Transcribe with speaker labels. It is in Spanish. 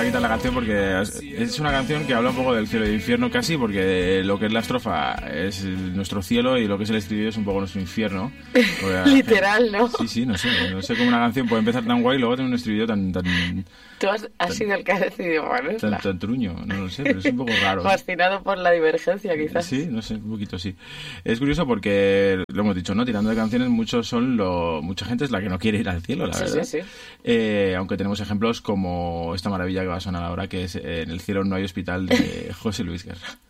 Speaker 1: bonita la canción porque es una canción que habla un poco del cielo y del infierno casi, porque lo que es la estrofa es nuestro cielo y lo que es el estribillo es un poco nuestro infierno.
Speaker 2: Literal, ¿no?
Speaker 1: Sí, no sé cómo una canción puede empezar tan guay y luego tener un estribillo tan
Speaker 2: Tú has sido el que ha decidido ponerla.
Speaker 1: tan truño, no lo sé, pero es un poco raro.
Speaker 2: Fascinado por la divergencia, quizás.
Speaker 1: Sí, no sé, un poquito sí. Es curioso porque, lo hemos dicho, ¿no? Tirando de canciones, mucha gente es la que no quiere ir al cielo, la verdad.
Speaker 2: Sí.
Speaker 1: Aunque tenemos ejemplos como esta maravilla que va a sonar ahora, que es En el cielo no hay hospital, de José Luis Guerra.